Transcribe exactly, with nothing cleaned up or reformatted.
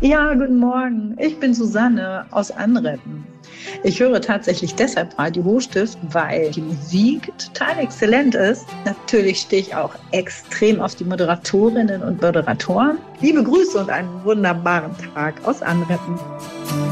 Ja, guten Morgen. Ich bin Susanne aus Anreppen. Ich höre tatsächlich deshalb Radio Hochstift, weil die Musik total exzellent ist. Natürlich stehe ich auch extrem auf die Moderatorinnen und Moderatoren. Liebe Grüße und einen wunderbaren Tag aus Anreppen.